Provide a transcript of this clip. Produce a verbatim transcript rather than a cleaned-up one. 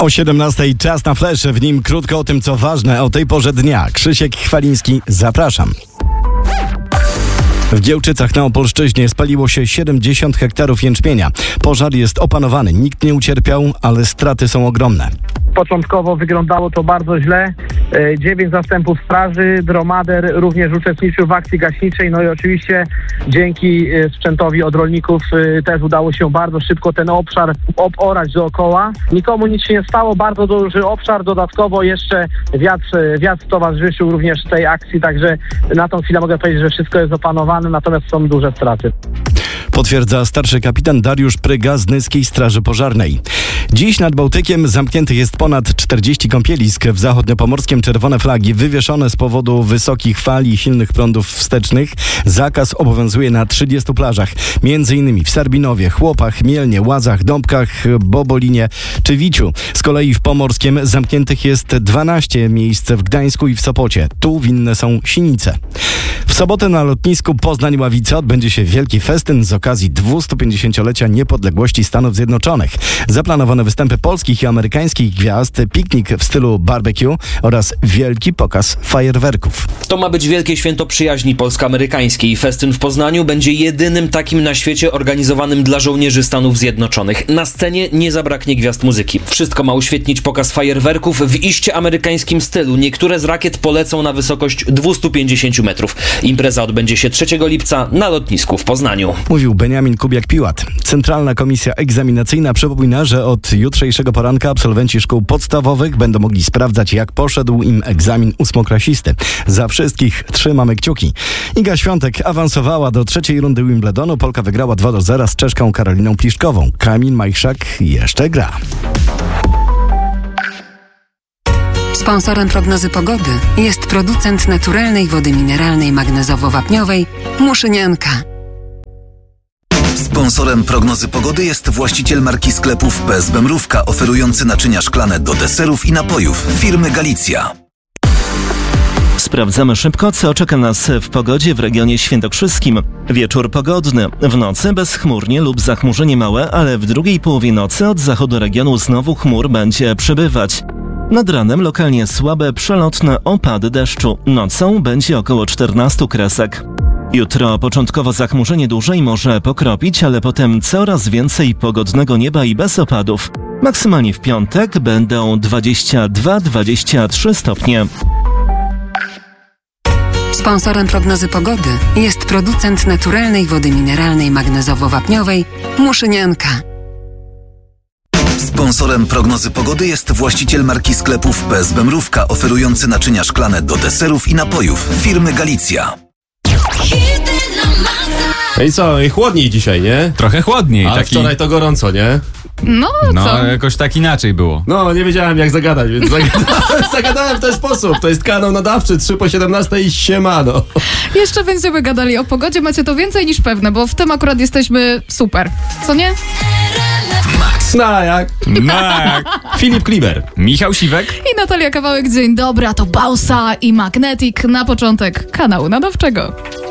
O siedemnastej czas na Flash, w nim krótko o tym, co ważne o tej porze dnia. Krzysiek Chwaliński, zapraszam. W Giełczycach na Opolszczyźnie spaliło się siedemdziesiąt hektarów jęczmienia. Pożar jest opanowany, nikt nie ucierpiał, ale straty są ogromne. Początkowo wyglądało to bardzo źle. Dziewięć zastępów straży, dromader również uczestniczył w akcji gaśniczej. No i oczywiście dzięki sprzętowi od rolników też udało się bardzo szybko ten obszar oborać dookoła. Nikomu nic się nie stało, bardzo duży obszar. Dodatkowo jeszcze wiatr, wiatr towarzyszył również tej akcji, także na tą chwilę mogę powiedzieć, że wszystko jest opanowane, natomiast są duże straty. Potwierdza starszy kapitan Dariusz Pryga z Nyskiej Straży Pożarnej. Dziś nad Bałtykiem zamkniętych jest ponad czterdzieści kąpielisk. W zachodniopomorskiem czerwone flagi wywieszone z powodu wysokich fal i silnych prądów wstecznych. Zakaz obowiązuje na trzydziestu plażach. Między innymi w Sarbinowie, Chłopach, Mielnie, Łazach, Dąbkach, Bobolinie czy Wiciu. Z kolei w Pomorskiem zamkniętych jest dwanaście miejsc w Gdańsku i w Sopocie. Tu winne są Sinice. W sobotę na lotnisku Poznań-Ławica odbędzie się wielki festyn z okazji dwustupięćdziesięciolecia niepodległości Stanów Zjednoczonych. Zaplanowane występy polskich i amerykańskich gwiazd, piknik w stylu barbecue oraz wielki pokaz fajerwerków. To ma być wielkie święto przyjaźni polsko-amerykańskiej. Festyn w Poznaniu będzie jedynym takim na świecie organizowanym dla żołnierzy Stanów Zjednoczonych. Na scenie nie zabraknie gwiazd muzyki. Wszystko ma uświetnić pokaz fajerwerków w iście amerykańskim stylu. Niektóre z rakiet polecą na wysokość dwieście pięćdziesiąt metrów. Impreza odbędzie się trzeciego lipca na lotnisku w Poznaniu. Mówił Beniamin Kubiak-Piłat. Centralna Komisja Egzaminacyjna przypomina, że od jutrzejszego poranka absolwenci szkół podstawowych będą mogli sprawdzać, jak poszedł im egzamin ósmoklasisty. Za wszystkich trzymamy kciuki. Iga Świątek awansowała do trzeciej rundy Wimbledonu. Polka wygrała dwa do zera z Czeszką Karoliną Pliszkową. Kamil Majchrzak jeszcze gra. Sponsorem prognozy pogody jest producent naturalnej wody mineralnej magnezowo-wapniowej Muszynianka. Sponsorem prognozy pogody jest właściciel marki sklepów P S B Mrówka, oferujący naczynia szklane do deserów i napojów, firmy Galicja. Sprawdzamy szybko, co czeka nas w pogodzie w regionie świętokrzyskim. Wieczór pogodny. W nocy bezchmurnie lub zachmurzenie małe, ale w drugiej połowie nocy od zachodu regionu znowu chmur będzie przybywać. Nad ranem lokalnie słabe, przelotne opady deszczu. Nocą będzie około czternastu kresek. Jutro początkowo zachmurzenie dłużej może pokropić, ale potem coraz więcej pogodnego nieba i bez opadów. Maksymalnie w piątek będą dwadzieścia dwa do dwudziestu trzech stopnie. Sponsorem prognozy pogody jest producent naturalnej wody mineralnej magnezowo-wapniowej Muszynianka. Sponsorem prognozy pogody jest właściciel marki sklepów P S B Mrówka, oferujący naczynia szklane do deserów i napojów, firmy Galicja. No i co? I chłodniej dzisiaj, nie? Trochę chłodniej. Ale taki... wczoraj to gorąco, nie? No, no co? jakoś tak inaczej było. No, nie wiedziałem jak zagadać, więc zagadałem, zagadałem w ten sposób. To jest kanał nadawczy, trzy po siedemnastej i siemano. Jeszcze będziemy gadali o pogodzie, macie to więcej niż pewne, bo w tym akurat jesteśmy super. Co nie? No jak? No jak? Filip Kliber. Michał Siwek. I Natalia Kawałek. Dzień dobry, a to Bausa i Magnetic na początek kanału nadawczego.